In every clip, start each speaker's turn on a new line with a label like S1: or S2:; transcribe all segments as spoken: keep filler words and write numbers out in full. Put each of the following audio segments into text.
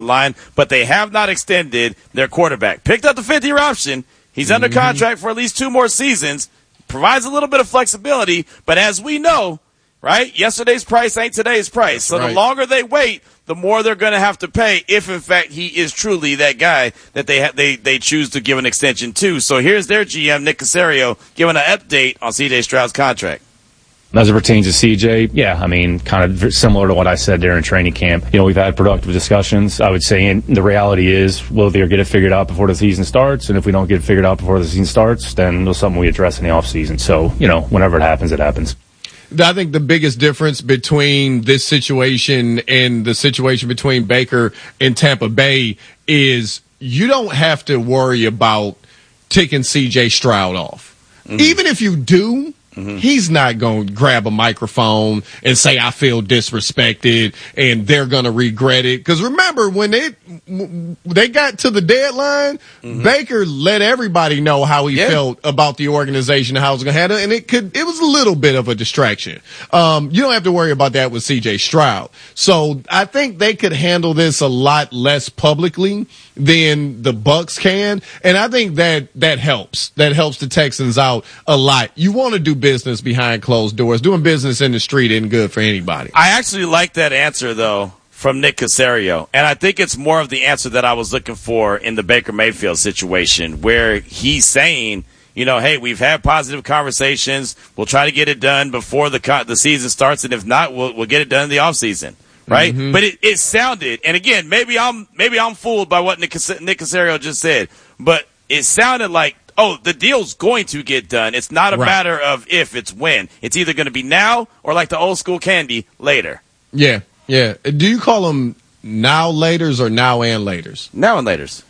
S1: deadline, but they have not extended their quarterback. Picked up the fifth-year option. He's mm-hmm. under contract for at least two more seasons. Provides a little bit of flexibility, but as we know, right, yesterday's price ain't today's price. That's so right. The longer they wait, the more they're going to have to pay if, in fact, he is truly that guy that they ha- they they choose to give an extension to. So here's their G M, Nick Caserio, giving an update on C J Stroud's contract.
S2: As it pertains to C J, yeah, I mean, kind of similar to what I said during training camp. You know, we've had productive discussions. I would say and the reality is we'll either get it figured out before the season starts, and if we don't get it figured out before the season starts, then it's something we address in the offseason. So, you know, whenever it happens, it happens.
S3: I think the biggest difference between this situation and the situation between Baker and Tampa Bay is you don't have to worry about ticking C J Stroud off. Mm-hmm. Even if you do, mm-hmm. he's not going to grab a microphone and say, I feel disrespected, and they're going to regret it. Because remember, when they, they got to the deadline, mm-hmm. Baker let everybody know how he yeah. felt about the organization and how it was going to handle it, and it could, it was a little bit of a distraction. Um, you don't have to worry about that with C J Stroud. So I think they could handle this a lot less publicly than the Bucs can, and I think that that helps. That helps the Texans out a lot. You want to do business behind closed doors. Doing business in the street isn't good for anybody.
S1: I actually like that answer, though, from Nick Caserio, and I think it's more of the answer that I was looking for in the Baker Mayfield situation, where he's saying, you know, hey, we've had positive conversations. We'll try to get it done before the co- the season starts, and if not, we'll we'll get it done in the offseason. Right, mm-hmm. But it, it sounded, and again, maybe I'm maybe I'm fooled by what Nick, Nick Caserio just said, but it sounded like, oh, the deal's going to get done. It's not a right. matter of if, it's when. It's either going to be now or, like the old school candy, later.
S3: Yeah, yeah. Do you call them now laters or now and laters?
S1: Now and laters.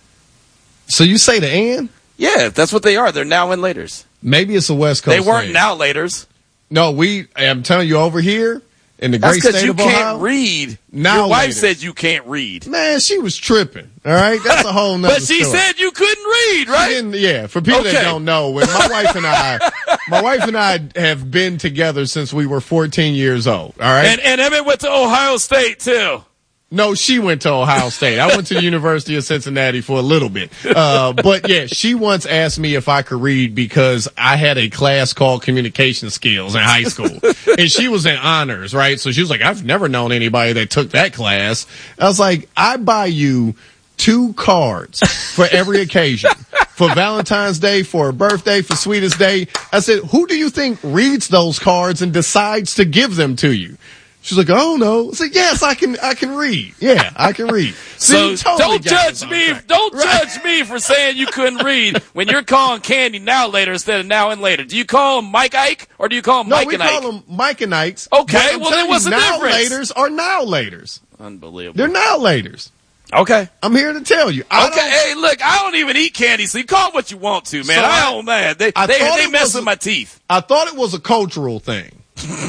S3: So you say the and?
S1: Yeah, that's what they are. They're now and laters.
S3: Maybe it's a West Coast
S1: They weren't
S3: thing.
S1: now laters.
S3: No, we. I'm telling you, over here. In the great
S1: That's
S3: state
S1: you
S3: of Ohio,
S1: can't read.
S3: Now
S1: Your wife
S3: later.
S1: said you can't read.
S3: Man, she was tripping. All right, that's a whole nother
S1: But she
S3: story.
S1: said you couldn't read, right?
S3: Yeah, for people
S1: okay.
S3: that don't know, when my wife and I, my wife and I have been together since we were fourteen years old. All right,
S1: and and Emmett went to Ohio State too.
S3: No, she went to Ohio State. I went to the University of Cincinnati for a little bit. Uh, but yeah, she once asked me if I could read because I had a class called communication skills in high school. And she was in honors, right? So she was like, I've never known anybody that took that class. I was like, I buy you two cards for every occasion. For Valentine's Day, for a birthday, for Sweetest Day. I said, who do you think reads those cards and decides to give them to you? She's like, I don't know. I said, yes, I can, I can read. Yeah, I can read.
S1: So,
S3: so totally
S1: don't judge me.
S3: Track.
S1: Don't
S3: right.
S1: judge me for saying you couldn't read when you're calling Candy now later instead of now and later. Do you call him Mike Ike or do you call him
S3: no,
S1: Mike
S3: we
S1: and
S3: call
S1: Ike?
S3: them Mike and Ikes.
S1: Okay, well then what's the
S3: now
S1: difference?
S3: Laters are now laters.
S1: Unbelievable.
S3: They're now laters.
S1: Okay.
S3: I'm here to tell you. I
S1: okay, hey, look, I don't even eat candy, so you call it what you want to, man. So I, I don't, man. They, I they, they mess with my teeth.
S3: I thought it was a cultural thing,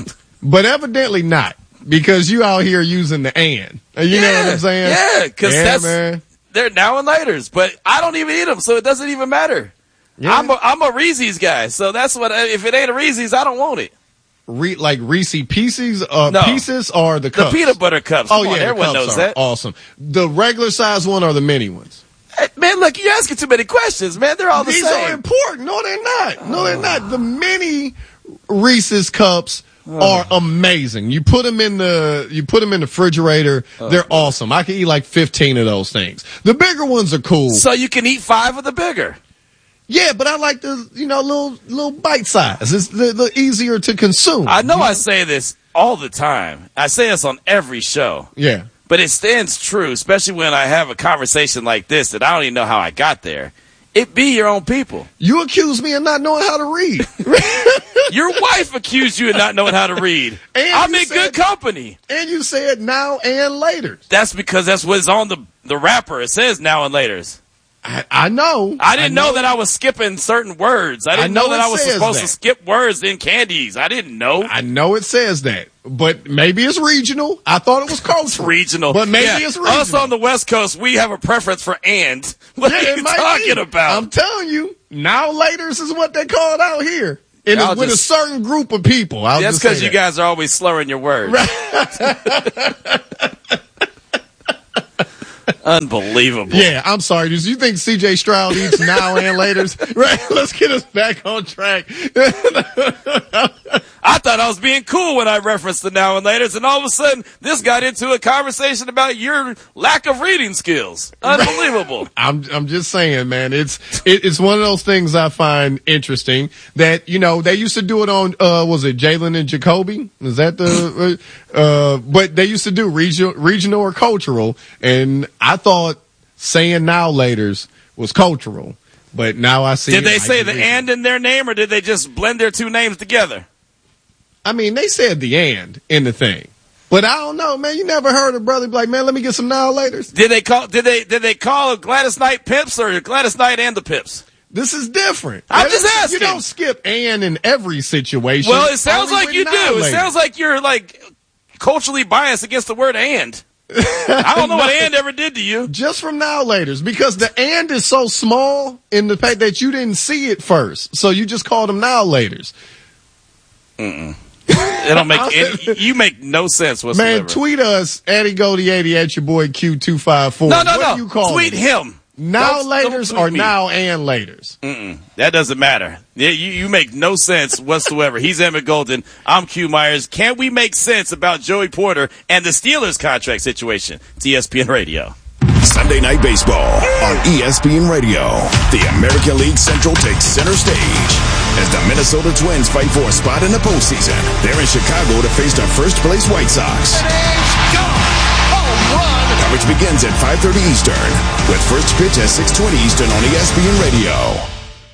S3: but evidently not. Because you out here using the and. You yeah, know what I'm saying?
S1: Yeah, because
S3: yeah,
S1: that's,
S3: man.
S1: They're now and laters, but I don't even eat them, so it doesn't even matter. Yeah. I'm a, I'm a Reese's guy, so that's what, if it ain't a Reese's, I don't want it.
S3: Re, like Reese Pieces, uh,
S1: no.
S3: pieces or the cups?
S1: The peanut butter cups.
S3: Oh,
S1: Come
S3: yeah,
S1: on, everyone knows that.
S3: Awesome. The regular size one or the mini ones?
S1: Hey, man, look, you're asking too many questions, man. They're all the
S3: These
S1: same.
S3: These are important. No, they're not. No, they're not. The mini Reese's cups are amazing. You put them in the you put them in the refrigerator. Oh, they're man. awesome. I can eat like fifteen of those things. The bigger ones are cool.
S1: So you can eat five of the bigger.
S3: Yeah, but I like the you know little little bite size. It's the, the easier to consume.
S1: I know
S3: you
S1: I
S3: know?
S1: say this all the time. I say this on every show.
S3: Yeah.
S1: But it stands true, especially when I have a conversation like this that I don't even know how I got there. It be your own people.
S3: You accuse me of not knowing how to read.
S1: Your wife accused you of not knowing how to read.
S3: And
S1: I'm in
S3: said,
S1: good company.
S3: And you said now and later.
S1: That's because that's what's on the the wrapper. It says now and laters.
S3: I, I know.
S1: I didn't
S3: I know.
S1: know that I was skipping certain words. I didn't
S3: I know,
S1: know that I was supposed
S3: that.
S1: to skip words in candies. I didn't know.
S3: I know it says that. But maybe it's regional. I thought it was cultural.
S1: It's regional.
S3: But maybe
S1: yeah.
S3: it's regional.
S1: Us on the West Coast, we have a preference for and. What
S3: yeah,
S1: are you talking
S3: be.
S1: about?
S3: I'm telling you, now laters is what they call it out here. And it's with just, a certain group of people. I'll
S1: that's because you
S3: that.
S1: guys are always slurring your words. Right. Unbelievable.
S3: Yeah, I'm sorry. Do you think C J Stroud eats now and laters? Right. Let's get us back on track.
S1: I thought I was being cool when I referenced the now and laters, and all of a sudden, this got into a conversation about your lack of reading skills. Unbelievable.
S3: I'm I'm just saying, man. It's it, it's one of those things I find interesting that, you know, they used to do it on uh was it Jalen and Jacoby? Is that the uh but they used to do regional regional or cultural, and I thought saying now laters was cultural, but now I see.
S1: Did they
S3: I
S1: say the and in their name, or did they just blend their two names together?
S3: I mean, they said the and in the thing, but I don't know, man. You never heard a brother be like, man, let me get some now laters.
S1: Did they call? Did they? Did they call Gladys Knight Pips or Gladys Knight and the Pips?
S3: This is different.
S1: I'm just asking.
S3: You don't skip and in every situation.
S1: Well, it sounds
S3: Only
S1: like you do.
S3: now
S1: It
S3: laters.
S1: sounds like you're like culturally biased against the word and. I don't know what and ever did to you.
S3: Just from now laters, because the and is so small in the fact that you didn't see it first, so you just called them now laters.
S1: Mm-mm. It don't make any, you make no sense whatsoever.
S3: Man, tweet us at Goldie eighty at your boy Q two five four.
S1: No, no,
S3: what
S1: no.
S3: Do you call
S1: tweet
S3: them?
S1: him.
S3: Now
S1: Don't-
S3: laters
S1: don't tweet
S3: or
S1: me.
S3: now and laters?
S1: Mm-mm. That doesn't matter. Yeah, you, you make no sense whatsoever. He's Emmett Golden. I'm Q Myers. Can we make sense about Joey Porter and the Steelers contract situation? It's E S P N Radio.
S4: Sunday Night Baseball on E S P N Radio. The American League Central takes center stage as the Minnesota Twins fight for a spot in the postseason. They're in Chicago to face the first-place White Sox. Coverage begins at five thirty Eastern, with first pitch at six twenty Eastern on E S P N Radio.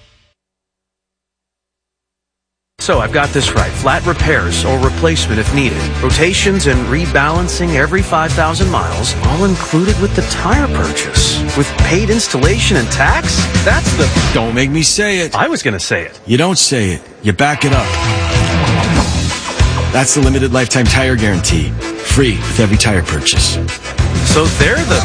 S5: So I've got this right. Flat repairs or replacement if needed. Rotations and rebalancing every five thousand miles, all included with the tire purchase. With paid installation and tax? That's the...
S6: Don't make me say it.
S5: I was going to say it.
S6: You don't say it. You back it up. That's the limited lifetime tire guarantee. Free with every tire purchase.
S5: So they're the...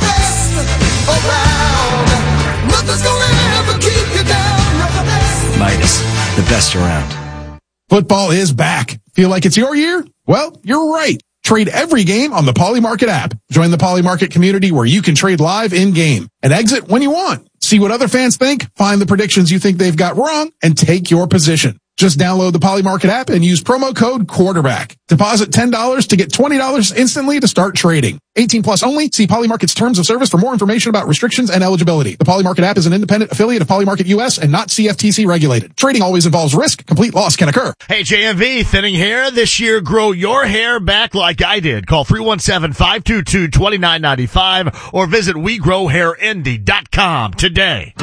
S6: Midas, the best around.
S7: Football is back. Feel like it's your year? Well, you're right. Trade every game on the Polymarket app. Join the Polymarket community where you can trade live in-game and exit when you want. See what other fans think, find the predictions you think they've got wrong, and take your position. Just download the Polymarket app and use promo code quarterback. Deposit ten dollars to get twenty dollars instantly to start trading. eighteen plus only. See Polymarket's terms of service for more information about restrictions and eligibility. The Polymarket app is an independent affiliate of Polymarket U S and not C F T C regulated. Trading always involves risk. Complete loss can occur.
S8: Hey, J M V, thinning hair this year. Grow your hair back like I did. Call three one seven, five two two, two nine nine five or visit we grow hair indy dot com today.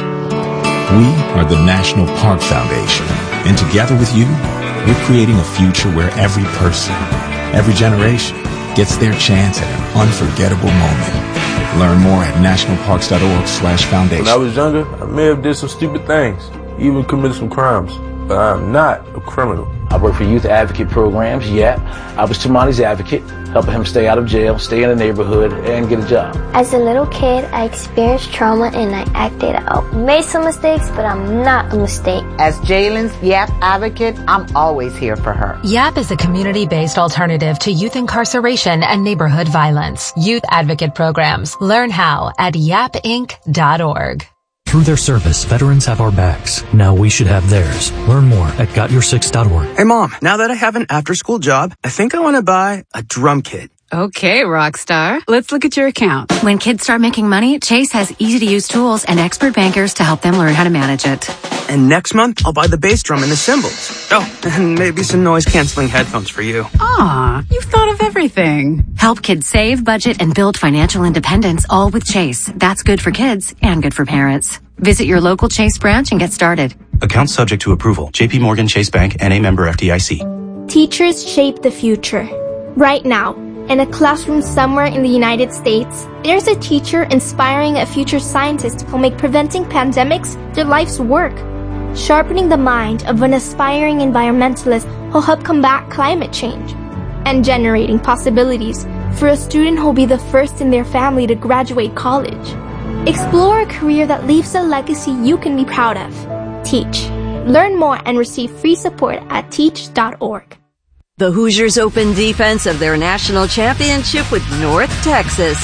S9: We are the National Park Foundation, and together with you, we're creating a future where every person, every generation, gets their chance at an unforgettable moment. Learn more at nationalparks.org slash foundation.
S10: When I was younger, I may have did some stupid things, even committed some crimes, but I am not a criminal.
S11: I work for youth advocate programs, yeah. I was Tamani's advocate, helping him stay out of jail, stay in the neighborhood, and get a job.
S12: As a little kid, I experienced trauma and I acted out. Made some mistakes, but I'm not a mistake.
S13: As Jalen's YAP advocate, I'm always here for her.
S14: YAP is a community-based alternative to youth incarceration and neighborhood violence. Youth advocate programs. Learn how at yap inc dot org.
S15: Through their service, veterans have our backs. Now we should have theirs. Learn more at got your six dot org.
S16: Hey, Mom, now that I have an after-school job, I think I want to buy a drum kit.
S17: Okay, Rockstar. Let's look at your account.
S18: When kids start making money, Chase has easy-to-use tools and expert bankers to help them learn how to manage it.
S16: And next month, I'll buy the bass drum and the cymbals. Oh, and maybe some noise-canceling headphones for you.
S17: Aw, you've thought of everything.
S18: Help kids save, budget, and build financial independence, all with Chase. That's good for kids and good for parents. Visit your local Chase branch and get started.
S19: Account subject to approval. J P Morgan Chase Bank, N A member F D I C.
S12: Teachers shape the future. Right now, in a classroom somewhere in the United States, there's a teacher inspiring a future scientist who'll make preventing pandemics their life's work. Sharpening the mind of an aspiring environmentalist who'll help combat climate change. And generating possibilities for a student who'll be the first in their family to graduate college. Explore a career that leaves a legacy you can be proud of. Teach. Learn more and receive free support at teach dot org.
S20: The Hoosiers open defense of their national championship with North Texas.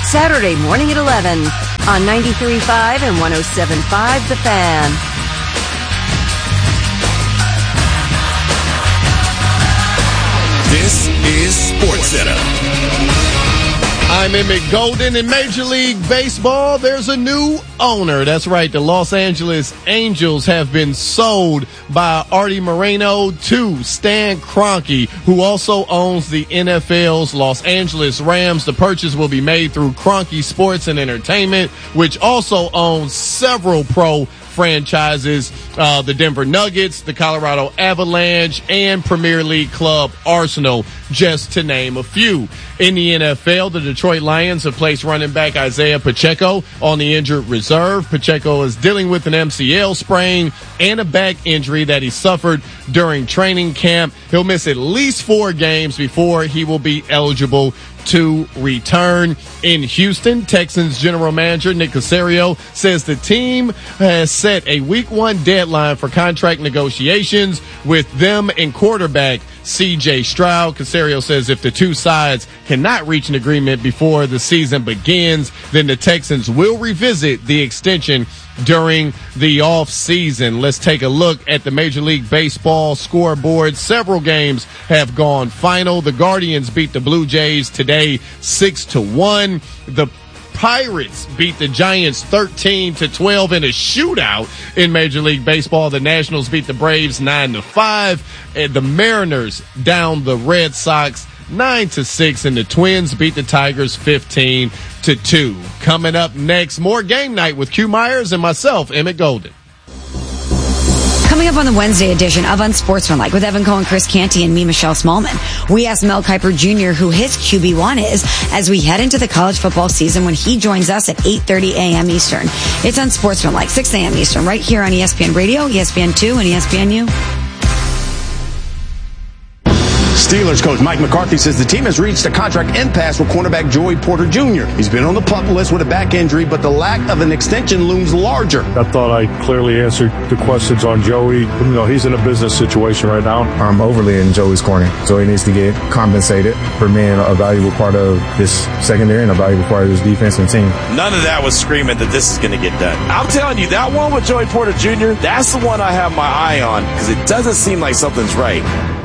S20: Saturday morning at eleven on ninety-three point five and one oh seven point five The Fan.
S4: This is SportsCenter.
S3: I'm Emmett Golden. In Major League Baseball, there's a new owner. That's right. The Los Angeles Angels have been sold by Artie Moreno to Stan Kroenke, who also owns the N F L's Los Angeles Rams. The purchase will be made through Kroenke Sports and Entertainment, which also owns several pro franchises, uh, the Denver Nuggets, the Colorado Avalanche, and Premier League club Arsenal, just to name a few. In the N F L, the Detroit Lions have placed running back Isaiah Pacheco on the injured reserve. Pacheco is dealing with an M C L sprain and a back injury that he suffered during training camp. He'll miss at least four games before he will be eligible to return. In Houston, Texans general manager Nick Caserio says the team has set a week one deadline for contract negotiations with them and quarterback C J Stroud. Caserio says if the two sides cannot reach an agreement before the season begins, then the Texans will revisit the extension during the off season. Let's take a look at the Major League Baseball scoreboard. Several games have gone final. The Guardians beat the Blue Jays today six to one. The Pirates beat the Giants thirteen to twelve in a shootout in Major League Baseball. The Nationals beat the Braves nine to five, and the Mariners down the Red Sox nine to six, and the Twins beat the Tigers fifteen to two. Coming up next, more Game Night with Q Myers and myself, Emmett Golden.
S21: Coming up on the Wednesday edition of Unsportsmanlike with Evan Cohen, Chris Canty, and me, Michelle Smallman, we asked Mel Kiper Junior who his Q B one is as we head into the college football season when he joins us at eight thirty a.m. Eastern. It's Unsportsmanlike, six a.m. Eastern, right here on E S P N Radio, E S P N two, and E S P N U.
S22: Steelers coach Mike McCarthy says the team has reached a contract impasse with cornerback Joey Porter Junior He's been on the PUP list with a back injury, but the lack of an extension looms larger.
S23: I thought I clearly answered the questions on Joey. You know, he's in a business situation right now.
S24: I'm overly in Joey's corner. Joey needs to get compensated for being a valuable part of this secondary and a valuable part of this defense and team.
S1: None of that was screaming that this is going to get done. I'm telling you, that one with Joey Porter Junior, that's the one I have my eye on because it doesn't seem like something's right.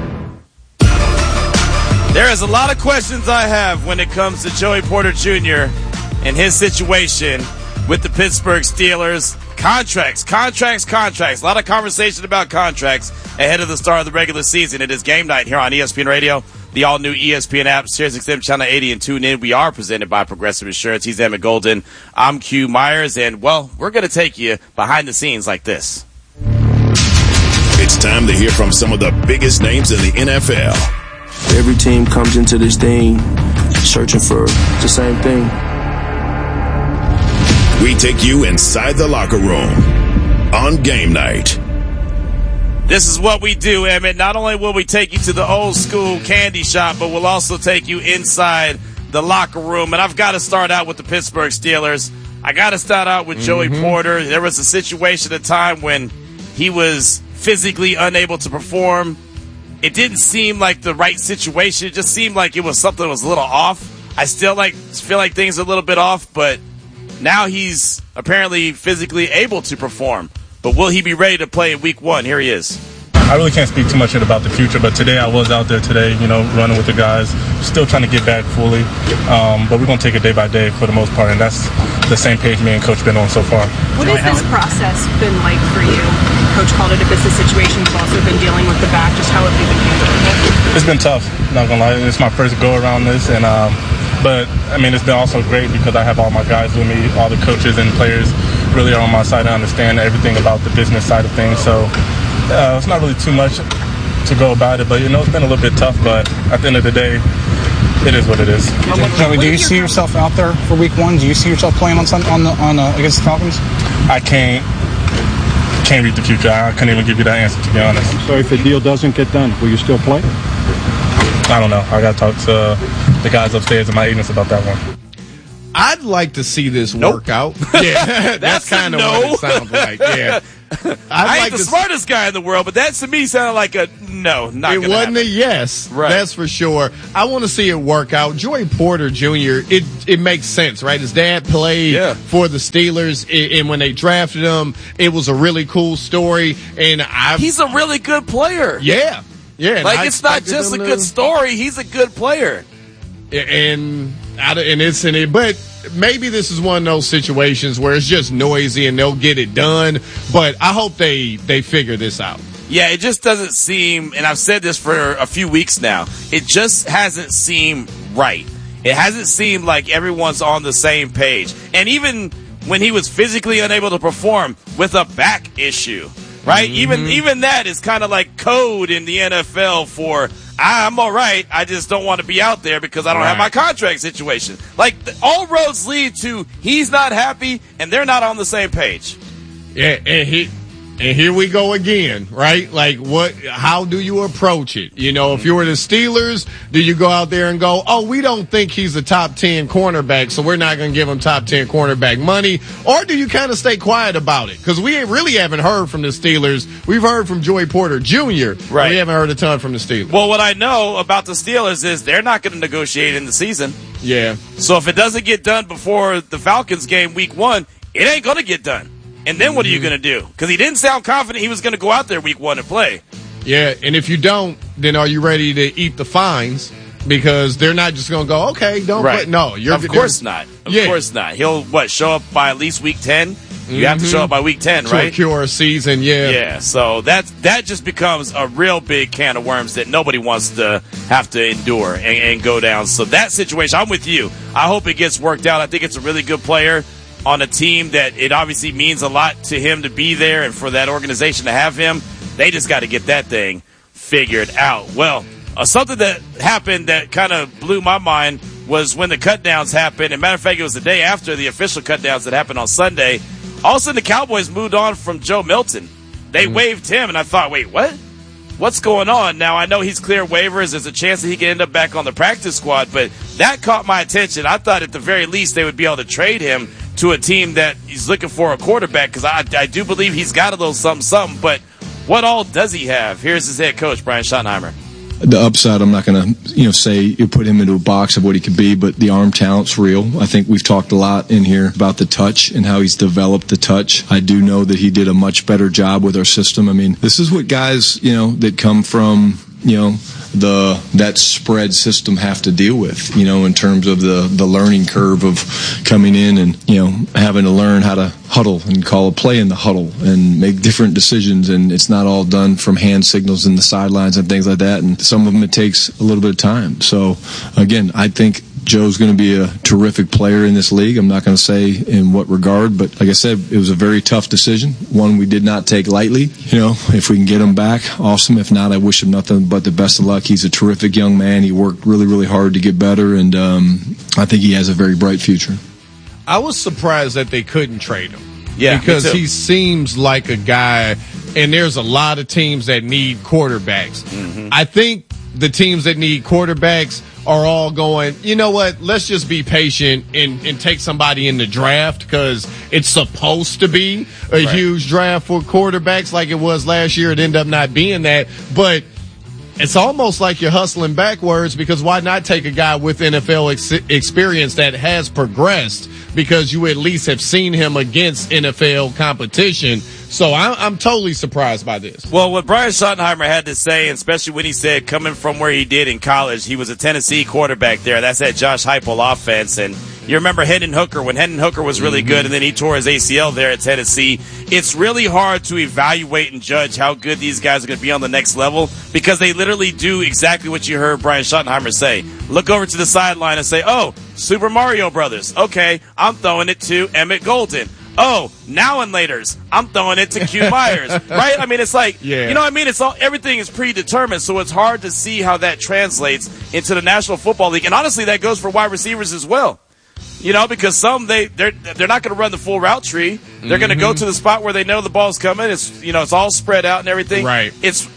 S1: There is a lot of questions I have when it comes to Joey Porter Junior and his situation with the Pittsburgh Steelers. Contracts, contracts, contracts. A lot of conversation about contracts ahead of the start of the regular season. It is Game Night here on E S P N Radio, the all-new E S P N app, SiriusXM Channel eighty, and tune in. We are presented by Progressive Insurance. He's Emmett Golden. I'm Q Myers, and, well, we're going to take you behind the scenes like this.
S4: It's time to hear from some of the biggest names in the N F L.
S10: Every team comes into this thing searching for the same thing.
S4: We take you inside the locker room on Game Night.
S1: This is what we do, Emmett. Not only will we take you to the old school candy shop, but we'll also take you inside the locker room. And I've got to start out with the Pittsburgh Steelers. I got to start out with mm-hmm. Joey Porter. There was a situation at a time when he was physically unable to perform. It didn't seem like the right situation. It just seemed like it was something that was a little off. I still like feel like things are a little bit off, but now he's apparently physically able to perform. But will he be ready to play in week one? Here he is.
S25: I really can't speak too much about the future, but today I was out there today, you know, running with the guys, still trying to get back fully. Um, but we're going to take it day by day for the most part, and that's the same page me and Coach been on so far.
S26: What has this process been like for you? Coach called it a business situation. You've also been dealing with the back. Just how have you been handling it?
S25: It's been tough, not going to lie. It's my first go around this, and um, but, I mean, it's been also great because I have all my guys with me, all the coaches and players really are on my side. I understand everything about the business side of things, so uh, it's not really too much to go about it, but, you know, it's been a little bit tough, but at the end of the day, it is what it is.
S27: Joey, do you see yourself out there for week one? Do you see yourself playing on Sunday, on the, on uh, against the Falcons?
S25: I can't can't read the future. I couldn't even give you that answer, to be honest.
S23: So if the deal doesn't get done, will you still play?
S25: I don't know. I got to talk to the guys upstairs and my agents about that one.
S3: I'd like to see this
S1: nope.
S3: work out. Yeah, that's, that's kind of
S1: no.
S3: what it sounds like. Yeah.
S1: I'd I
S3: like
S1: ain't the smartest guy in the world, but that to me sounded like a no, not
S3: It
S1: gonna
S3: wasn't
S1: happen.
S3: a yes,
S1: right.
S3: That's for sure. I want to see it work out. Joey Porter Junior, it it makes sense, right? His dad played
S1: yeah.
S3: for the Steelers, and when they drafted him, it was a really cool story. And I,
S1: he's a really good player.
S3: Yeah, yeah.
S1: Like it's not just a good to, story; he's a good player.
S3: And and it's in it, but. Maybe this is one of those situations where it's just noisy and they'll get it done, but I hope they, they figure this out.
S1: Yeah, it just doesn't seem, and I've said this for a few weeks now, it just hasn't seemed right. It hasn't seemed like everyone's on the same page. And even when he was physically unable to perform with a back issue, right? Mm-hmm. Even even that is kind of like code in the N F L for I'm all right. I just don't want to be out there because I don't right. have my contract situation. Like, all roads lead to he's not happy and they're not on the same page.
S3: Yeah, and he and here we go again, right? Like, what? How do you approach it? You know, if you were the Steelers, do you go out there and go, oh, we don't think he's a top ten cornerback, so we're not going to give him top ten cornerback money? Or do you kind of stay quiet about it? Because we really haven't heard from the Steelers. We've heard from Joey Porter Junior Right. We haven't heard a ton from the Steelers.
S1: Well, what I know about the Steelers is they're not going to negotiate in the season.
S3: Yeah.
S1: So if it doesn't get done before the Falcons game week one, it ain't going to get done. And then what are you going to do? Because he didn't sound confident he was going to go out there week one and play.
S3: Yeah, and if you don't, then are you ready to eat the fines? Because they're not just going to go, okay, don't
S1: right.
S3: play. No, you're
S1: Of course not. Of
S3: yeah.
S1: course not. He'll, what, show up by at least week ten? You mm-hmm. have to show up by week ten,
S3: to
S1: right?
S3: Secure a season, yeah.
S1: Yeah, so that, that just becomes a real big can of worms that nobody wants to have to endure and, and go down. So that situation, I'm with you. I hope it gets worked out. I think it's a really good player on a team that it obviously means a lot to him to be there and for that organization to have him. They just got to get that thing figured out. Well, uh, something that happened that kind of blew my mind was when the cutdowns happened. And matter of fact, it was the day after the official cutdowns that happened on Sunday. All of a sudden, the Cowboys moved on from Joe Milton. They mm. waived him, and I thought, wait, what? What's going on? Now, I know he's cleared waivers. There's a chance that he can end up back on the practice squad, but that caught my attention. I thought at the very least they would be able to trade him to a team that he's looking for a quarterback, because I, I do believe he's got a little something, something. But what all does he have? Here's his head coach, Brian Schottenheimer.
S2: The upside, I'm not going to, you know, say you put him into a box of what he could be, but the arm talent's real. I think we've talked a lot in here about the touch and how he's developed the touch. I do know that he did a much better job with our system. I mean, this is what guys, you know, that come from, you know, the that spread system have to deal with, you know, in terms of the, the learning curve of coming in and, you know, having to learn how to huddle and call a play in the huddle and make different decisions. And it's not all done from hand signals in the sidelines and things like that. And some of them it takes a little bit of time. So, again, I think Joe's going to be a terrific player in this league. I'm not going to say in what regard, but like I said, it was a very tough decision, one we did not take lightly. You know, if we can get him back, awesome. If not, I wish him nothing but the best of luck. He's a terrific young man. He worked really, really hard to get better, and um, I think he has a very bright future.
S3: I was surprised that they couldn't trade him.
S1: Yeah,
S3: because he seems like a guy, and there's a lot of teams that need quarterbacks. Mm-hmm. I think the teams that need quarterbacks are all going, you know what, let's just be patient and, and take somebody in the draft, because it's supposed to be a right. huge draft for quarterbacks like it was last year. It ended up not being that. But it's almost like you're hustling backwards, because why not take a guy with N F L ex- experience that has progressed, because you at least have seen him against N F L competition. So I'm, I'm totally surprised by this.
S1: Well, what Brian Schottenheimer had to say, especially when he said coming from where he did in college, he was a Tennessee quarterback there. That's that Josh Heupel offense. And you remember Hendon Hooker, when Hendon Hooker was really mm-hmm. good and then he tore his A C L there at Tennessee. It's really hard to evaluate and judge how good these guys are going to be on the next level, because they literally do exactly what you heard Brian Schottenheimer say. Look over to the sideline and say, oh, Super Mario Brothers. Okay, I'm throwing it to Emmett Golden. Oh, now and laters, I'm throwing it to Q Myers, right? I mean, it's like, yeah. you know what I mean? It's all, everything is predetermined, so it's hard to see how that translates into the National Football League. And honestly, that goes for wide receivers as well. You know, because some, they, they're, they're not going to run the full route tree. They're mm-hmm. going to go to the spot where they know the ball's coming. It's, you know, it's all spread out and everything.
S3: Right.
S1: It's,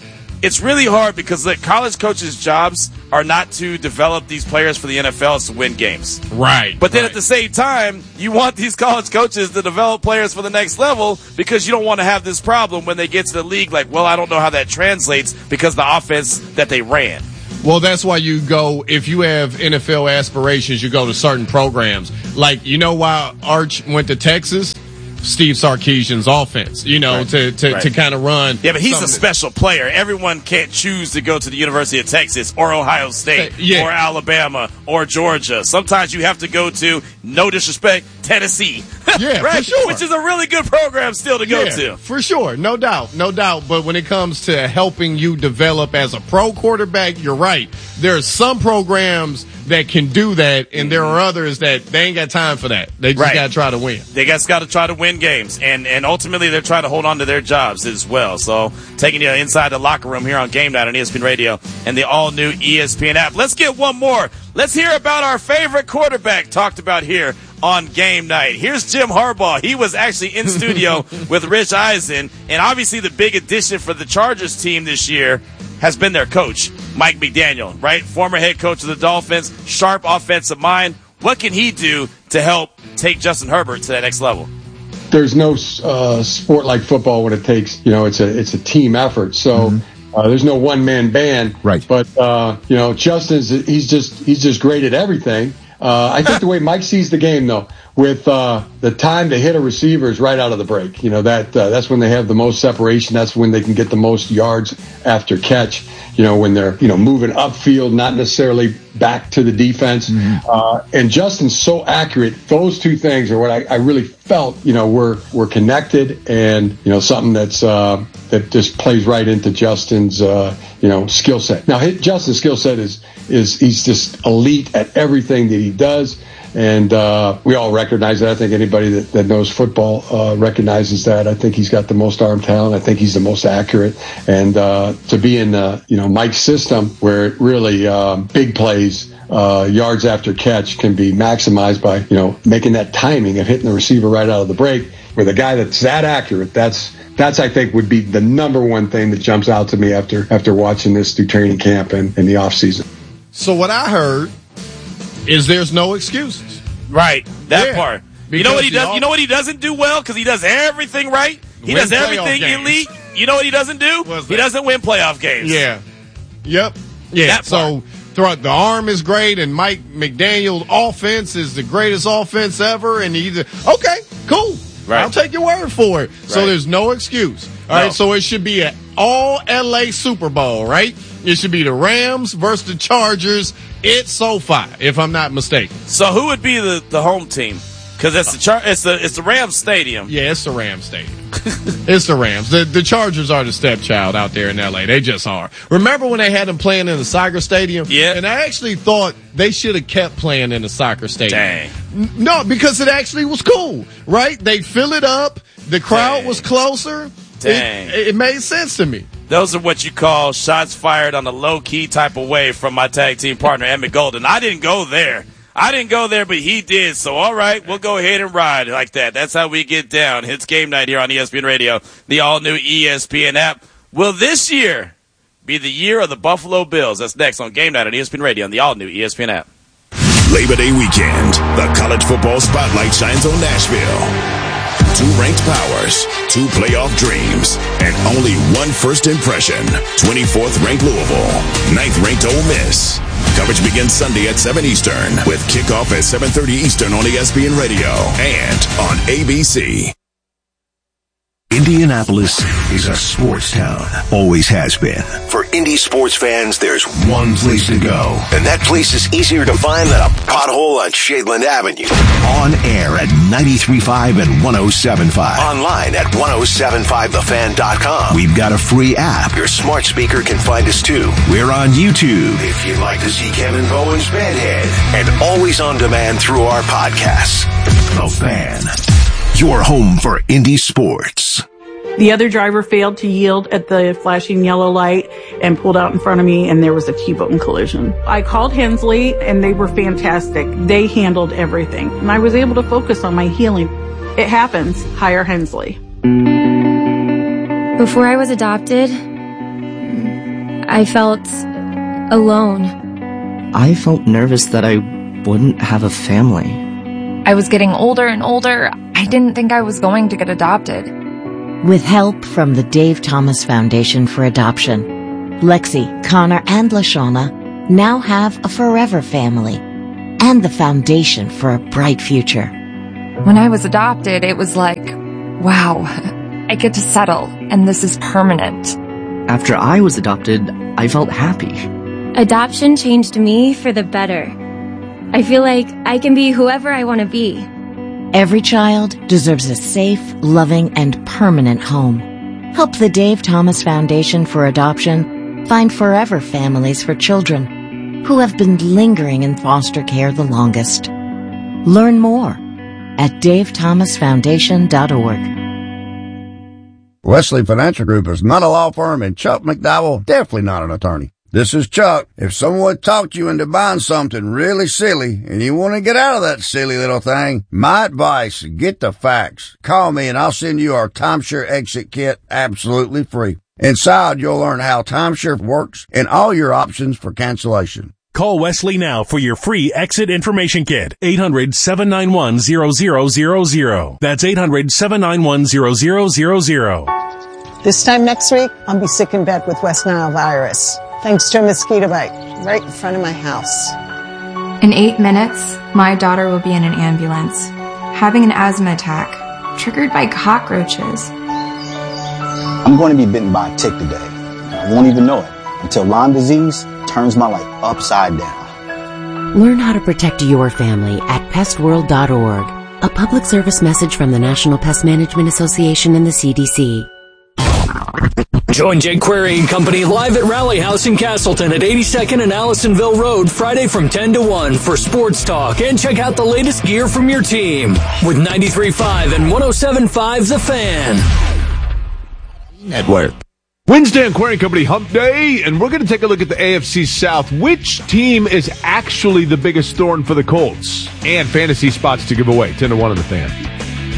S1: it's really hard because like, college coaches' jobs are not to develop these players for the N F L, it's to win games.
S3: Right.
S1: But then
S3: right.
S1: at the same time, you want these college coaches to develop players for the next level because you don't want to have this problem when they get to the league like, well, I don't know how that translates because of the offense that they ran.
S3: Well, that's why you go, if you have N F L aspirations, you go to certain programs. Like, you know why Arch went to Texas? Steve Sarkisian's offense, you know, right. to to, right. to kind of run.
S1: Yeah, but he's a special player. Everyone can't choose to go to the University of Texas or Ohio State yeah. or Alabama or Georgia. Sometimes you have to go to, no disrespect, Tennessee.
S3: Yeah,
S1: right?
S3: for sure.
S1: Which is a really good program still to go
S3: yeah,
S1: to.
S3: For sure. No doubt. No doubt. But when it comes to helping you develop as a pro quarterback, you're right. There are some programs that can do that, and there are others that they ain't got time for that. They just
S1: right.
S3: got to try to win.
S1: They just got to try to win games, and and ultimately they're trying to hold on to their jobs as well. So taking you inside the locker room here on Game Night on E S P N Radio and the all-new E S P N app. Let's get one more. Let's hear about our favorite quarterback talked about here on Game Night. Here's Jim Harbaugh. He was actually in studio with Rich Eisen, and obviously the big addition for the Chargers team this year has been their coach, Mike McDaniel, right? Former head coach of the Dolphins, sharp offensive mind. What can he do to help take Justin Herbert to that next level?
S5: There's no uh, sport like football when it takes, you know, it's a it's a team effort. So mm-hmm. uh, there's no one man band.
S6: Right.
S5: But uh, you know, Justin's he's just he's just great at everything. Uh, I think the way Mike sees the game, though, with uh, the time to hit a receiver is right out of the break. You know, that uh, that's when they have the most separation. That's when they can get the most yards after catch. You know, when they're, you know, moving upfield, not necessarily back to the defense. Mm-hmm. Uh, and Justin's so accurate. Those two things are what I, I really felt, you know, were, were connected and, you know, something that's, uh, that just plays right into Justin's, uh, you know, skill set. Now, his, Justin's skill set is, is he's just elite at everything that he does. And uh, we all recognize that. I think anybody that, that knows football uh, recognizes that. I think he's got the most arm talent. I think he's the most accurate. And uh, to be in, uh, you know, Mike's system where it really um, big plays, uh, yards after catch can be maximized by, you know, making that timing of hitting the receiver right out of the break with a guy that's that accurate. That's That's, I think, would be the number one thing that jumps out to me after after watching this through training camp and in the offseason.
S3: So what I heard is there's no excuses.
S1: Right, that
S3: yeah,
S1: part. You know what he does? All- you know what he doesn't do well because he does everything right. He
S3: win
S1: does everything elite. You know what he doesn't do? He doesn't win playoff games.
S3: Yeah. Yep. Yeah.
S1: That
S3: so throughout the arm is great, and Mike McDaniel's offense is the greatest offense ever. And he's okay, cool.
S1: Right.
S3: I'll take your word for it. So
S1: right.
S3: there's no excuse. All
S1: no.
S3: right. So it should be an all L A Super Bowl, right? It should be the Rams versus the Chargers at SoFi, if I'm not mistaken.
S1: So who would be the, the home team? Because it's the Char- it's the it's the Rams Stadium.
S3: Yeah, it's the Rams Stadium. It's the Rams. The the Chargers are the stepchild out there in L A. They just are. Remember when they had them playing in the soccer stadium?
S1: Yeah.
S3: And I actually thought they should have kept playing in the soccer stadium.
S1: Dang.
S3: No, because it actually was cool, right? They fill it up. The crowd
S1: Dang.
S3: was closer.
S1: Dang.
S3: It, it made sense to me.
S1: Those are what you call shots fired on a low-key type of way from my tag team partner, Emmett Golden. I didn't go there. I didn't go there, but he did. So, all right, we'll go ahead and ride like that. That's how we get down. It's Game Night here on E S P N Radio, the all-new E S P N app. Will this year be the year of the Buffalo Bills? That's next on Game Night on E S P N Radio and the all-new E S P N app.
S4: Labor Day weekend, the college football spotlight shines on Nashville. Two ranked powers, two playoff dreams, and only one first impression. twenty-fourth ranked Louisville, ninth ranked Ole Miss. Coverage begins Sunday at seven Eastern with kickoff at seven thirty Eastern on E S P N Radio and on A B C.
S7: Indianapolis is a sports town. Always has been.
S8: For Indy sports fans, there's one place to go. And that place is easier to find than a pothole on Shadeland Avenue.
S7: On air at ninety-three point five and one oh seven point five.
S8: Online at ten seventy-five the fan dot com.
S7: We've got a free app.
S8: Your smart speaker can find us too.
S7: We're on YouTube.
S8: If you'd like to see Kevin Bowen's Bedhead. And always on demand through our podcasts.
S7: The Fan. Your home for Indy sports.
S9: The other driver failed to yield at the flashing yellow light and pulled out in front of me, and there was a T-bone collision. I called Hensley, and they were fantastic. They handled everything, and I was able to focus on my healing. It happens. Hire Hensley.
S11: Before I was adopted,
S12: I felt alone.
S6: I felt nervous that I wouldn't have a family.
S11: I was getting older and older. I didn't think I was going to get adopted.
S13: With help from the Dave Thomas Foundation for Adoption, Lexi, Connor, and LaShawna now have a forever family and the foundation for a bright future.
S11: When I was adopted, it was like, wow, I get to settle, and this is permanent.
S6: After I was adopted, I felt happy.
S12: Adoption changed me for the better. I feel like I can be whoever I want to be.
S13: Every child deserves a safe, loving, and permanent home. Help the Dave Thomas Foundation for Adoption find forever families for children who have been lingering in foster care the longest. Learn more at dave thomas foundation dot org.
S14: Wesley Financial Group is not a law firm, and Chuck McDowell definitely not an attorney. This is Chuck. If someone talked you into buying something really silly and you want to get out of that silly little thing, my advice, get the facts. Call me and I'll send you our timeshare exit kit absolutely free. Inside, you'll learn how timeshare works and all your options for cancellation.
S15: Call Wesley now for your free exit information kit. eight hundred, seven nine one, zero zero zero zero. That's eight hundred, seven nine one, zero zero zero zero.
S16: This time next week, I'll be sick in bed with West Nile virus, thanks to a mosquito bite right in front of my house.
S11: In eight minutes, my daughter will be in an ambulance, having an asthma attack, triggered by cockroaches.
S17: I'm going to be bitten by a tick today. I won't even know it until Lyme disease turns my life upside down.
S28: Learn how to protect your family at pest world dot org. A public service message from the National Pest Management Association and the C D C.
S29: Join Jake Query and Company live at Rally House in Castleton at eighty-second and Allisonville Road Friday from ten to one for sports talk, and check out the latest gear from your team with ninety-three point five and one oh seven point five The Fan.
S30: Network. Wednesday on Query and Company Hump Day, and we're going to take a look at the A F C South. Which team is actually the biggest thorn for the Colts? And fantasy spots to give away. ten to one on The Fan.